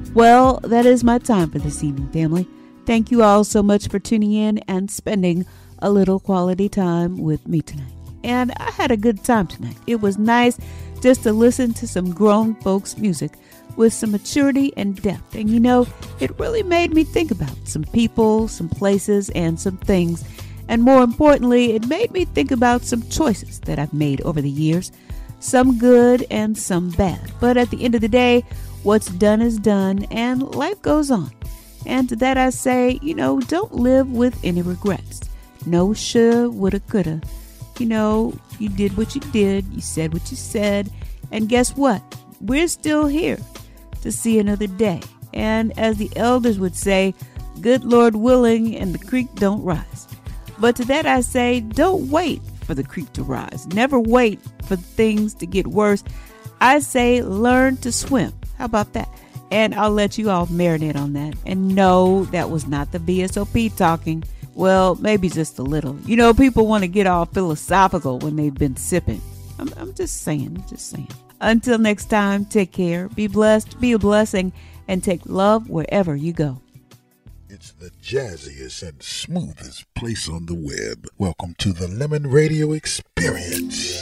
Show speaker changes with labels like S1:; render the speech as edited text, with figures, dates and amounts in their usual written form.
S1: Well, that is my time for this evening, family. Thank you all so much for tuning in and spending a little quality time with me tonight. And I had a good time tonight. It was nice just to listen to some grown folks' music with some maturity and depth. And you know, it really made me think about some people, some places, and some things. And more importantly, it made me think about some choices that I've made over the years, some good and some bad. But at the end of the day, what's done is done and life goes on. And to that I say, you know, don't live with any regrets. No shoulda, woulda, coulda. You know, you did what you did, you said what you said, and guess what? We're still here to see another day. And as the elders would say, good Lord willing, and the creek don't rise. But to that I say, don't wait for the creek to rise. Never wait for things to get worse. I say, learn to swim. How about that? And I'll let you all marinate on that. And no, that was not the VSOP talking. Well, maybe just a little. You know, people want to get all philosophical when they've been sipping. I'm just saying. Until next time, take care, be blessed, be a blessing, and take love wherever you go.
S2: It's the jazziest and smoothest place on the web. Welcome to the Lemon Radio Experience.